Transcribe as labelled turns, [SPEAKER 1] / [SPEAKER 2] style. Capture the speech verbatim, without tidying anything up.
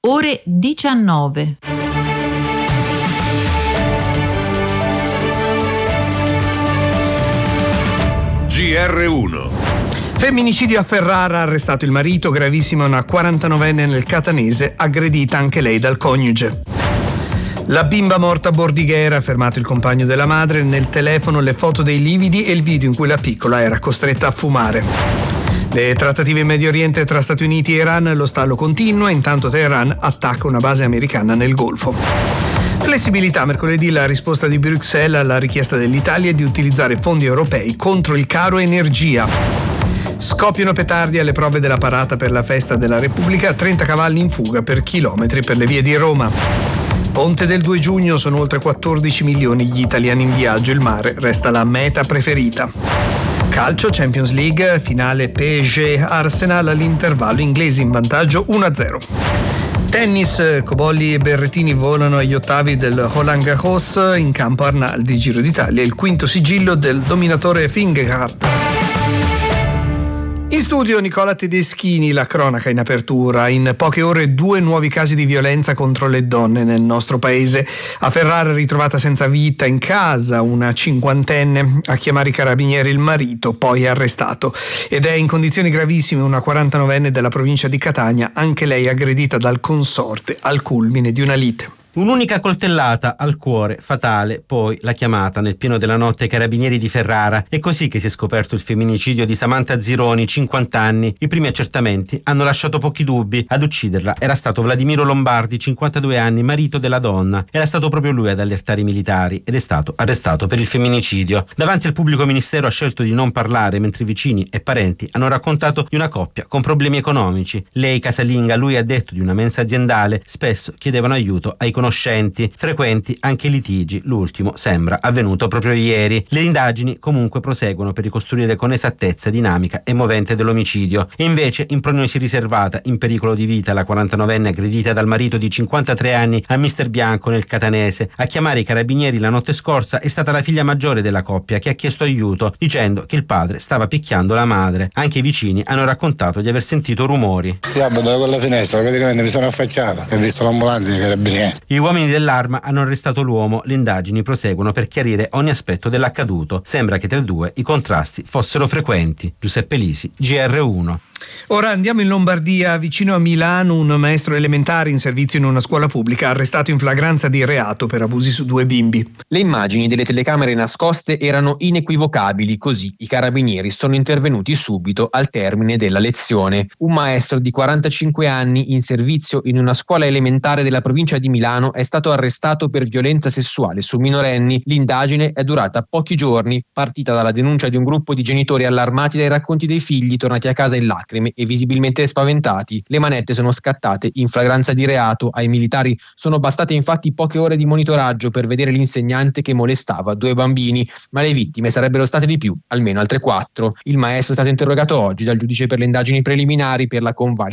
[SPEAKER 1] ore diciannove.
[SPEAKER 2] G R uno.
[SPEAKER 3] Femminicidio a Ferrara, arrestato il marito, gravissima una quarantanovenne nel catanese, aggredita anche lei dal coniuge. La bimba morta a Bordighera, fermato il compagno della madre, nel telefono le foto dei lividi e il video in cui la piccola era costretta a fumare. Le trattative in Medio Oriente tra Stati Uniti e Iran, lo stallo continua, intanto Teheran attacca una base americana nel Golfo. Flessibilità, mercoledì la risposta di Bruxelles alla richiesta dell'Italia di utilizzare fondi europei contro il caro energia. Scoppiano petardi alle prove della parata per la festa della Repubblica, trenta cavalli in fuga per chilometri per le vie di Roma. Ponte del due giugno, sono oltre quattordici milioni gli italiani in viaggio, il mare resta la meta preferita. Calcio, Champions League, finale P S G Arsenal, all'intervallo inglesi in vantaggio uno a zero. Tennis, Cobolli e Berrettini volano agli ottavi del Roland Garros, in campo Arnaldi, Giro d'Italia, il quinto sigillo del dominatore Vingegaard. In studio Nicola Tedeschini, la cronaca in apertura. In poche ore due nuovi casi di violenza contro le donne nel nostro paese. A Ferrara ritrovata senza vita in casa una cinquantenne, a chiamare i carabinieri il marito, poi arrestato. Ed è in condizioni gravissime una quarantanovenne della provincia di Catania, anche lei aggredita dal consorte al culmine di una lite.
[SPEAKER 4] Un'unica coltellata al cuore, fatale, poi la chiamata nel pieno della notte ai carabinieri di Ferrara. È così che si è scoperto il femminicidio di Samantha Zironi, cinquanta anni. I primi accertamenti hanno lasciato pochi dubbi. Ad ucciderla era stato Vladimiro Lombardi, cinquantadue anni, marito della donna. Era stato proprio lui ad allertare i militari ed è stato arrestato per il femminicidio. Davanti al pubblico ministero ha scelto di non parlare, mentre i vicini e parenti hanno raccontato di una coppia con problemi economici. Lei casalinga, lui addetto di una mensa aziendale, spesso chiedevano aiuto ai conoscenti, frequenti anche litigi. L'ultimo sembra avvenuto proprio ieri. Le indagini comunque proseguono per ricostruire con esattezza dinamica e movente dell'omicidio. E invece, in prognosi riservata, in pericolo di vita, la quarantanovenne aggredita dal marito di cinquantatré anni a Mister Bianco nel catanese. A chiamare i carabinieri la notte scorsa è stata la figlia maggiore della coppia, che ha chiesto aiuto dicendo che il padre stava picchiando la madre. Anche i vicini hanno raccontato di aver sentito rumori.
[SPEAKER 5] Guarda, da quella finestra praticamente mi sono affacciata e ho visto l'ambulanza e i carabinieri.
[SPEAKER 4] Gli uomini dell'Arma hanno arrestato l'uomo. Le indagini proseguono per chiarire ogni aspetto dell'accaduto. Sembra che tra i due i contrasti fossero frequenti. Giuseppe Lisi, G R uno.
[SPEAKER 3] Ora andiamo in Lombardia, vicino a Milano. Un maestro elementare in servizio in una scuola pubblica arrestato in flagranza di reato per abusi su due bimbi.
[SPEAKER 6] Le immagini delle telecamere nascoste erano inequivocabili, così i carabinieri sono intervenuti subito al termine della lezione. Un maestro di quarantacinque anni in servizio in una scuola elementare della provincia di Milano è stato arrestato per violenza sessuale su minorenni. L'indagine è durata pochi giorni, partita dalla denuncia di un gruppo di genitori allarmati dai racconti dei figli tornati a casa in lacrime e visibilmente spaventati. Le manette sono scattate in flagranza di reato. Ai militari sono bastate infatti poche ore di monitoraggio per vedere l'insegnante che molestava due bambini, ma le vittime sarebbero state di più, almeno altre quattro. Il maestro è stato interrogato oggi dal giudice per le indagini preliminari per la convalida